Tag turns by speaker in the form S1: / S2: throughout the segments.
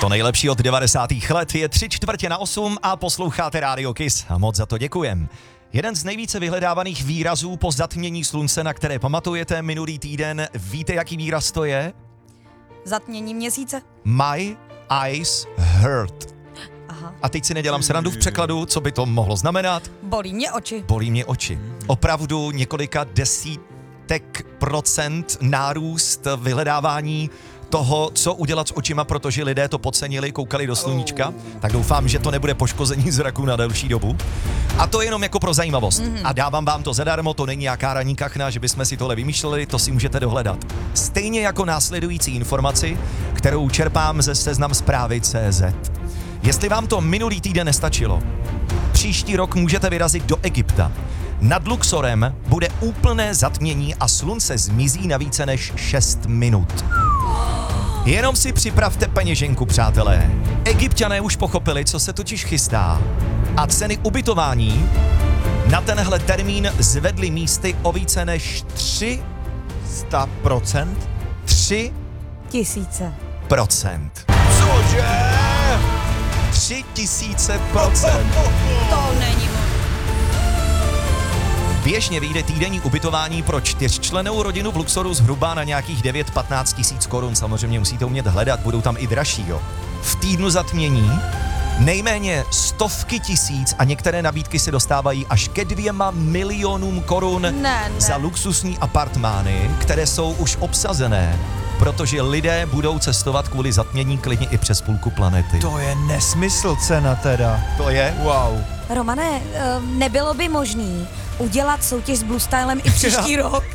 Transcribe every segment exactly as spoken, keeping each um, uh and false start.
S1: To nejlepší od devadesátých let je tři čtvrtě na osm a posloucháte Rádio Kiss a moc za to děkujem. Jeden z nejvíce vyhledávaných výrazů po zatmění slunce, na které pamatujete minulý týden, víte, jaký výraz to je?
S2: Zatmění měsíce.
S1: My eyes hurt.
S2: Aha.
S1: A teď si nedělám srandu v překladu, co by to mohlo znamenat.
S2: Bolí mě oči.
S1: Bolí mě oči. Opravdu několika desítek procent nárůst vyhledávání toho, co udělat s očima, protože lidé to podcenili, koukali do sluníčka, tak doufám, že to nebude poškození zraku na delší dobu. A to jenom jako pro zajímavost. Mm-hmm. A dávám vám to zadarmo, to není nějaká ranní kachna, že bychom si tohle vymýšleli, to si můžete dohledat. Stejně jako následující informaci, kterou čerpám ze seznam zprávy tečka cé zet. Jestli vám to minulý týden nestačilo, příští rok můžete vyrazit do Egypta. Nad Luxorem bude úplné zatmění a slunce zmizí na více než šest minut. Jenom si připravte peněženku, přátelé. Egypťané už pochopili, co se totiž chystá. A ceny ubytování na tenhle termín zvedly místy o více než tři sta procent. tři
S2: Tisíce.
S1: procent. Cože? Tři tisíce procent.
S2: To není moc.
S1: Běžně vyjde týdenní ubytování pro čtyřčlennou rodinu v Luxoru zhruba na nějakých devět až patnáct tisíc korun. Samozřejmě musíte umět hledat, budou tam i dražší, jo. V týdnu zatmění nejméně stovky tisíc a některé nabídky se dostávají až ke dvěma milionům korun
S2: ne, ne.
S1: za luxusní apartmány, které jsou už obsazené, protože lidé budou cestovat kvůli zatmění klidně i přes půlku planety.
S3: To je nesmysl cena teda.
S1: To je?
S3: Wow.
S2: Romane, nebylo by možný udělat soutěž s Blue Stylem i příští rok?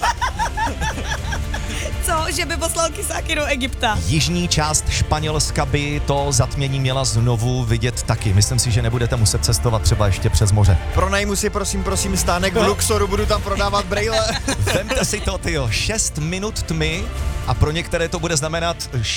S2: Co? Že by poslal kysáky do Egypta?
S1: Jižní část Španělska by to zatmění měla znovu vidět taky. Myslím si, že nebudete muset cestovat třeba ještě přes moře.
S3: Pronajmu si prosím, prosím stánek v Luxoru, budu tam prodávat brejle.
S1: Vemte si to, tyjo, šest minut tmy a pro některé to bude znamenat